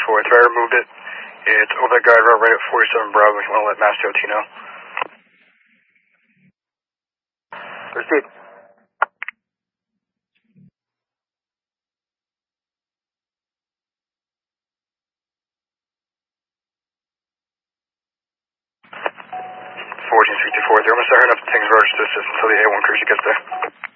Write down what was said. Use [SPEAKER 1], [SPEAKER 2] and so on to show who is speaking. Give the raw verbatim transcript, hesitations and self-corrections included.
[SPEAKER 1] four. If I removed it, it's over the guide rail right at forty-seven Bravo. If you want to let Master O T know. Received. fourteen sixty-four. They're going to start heading up to Tings Road to assist until the A one cruiser gets there.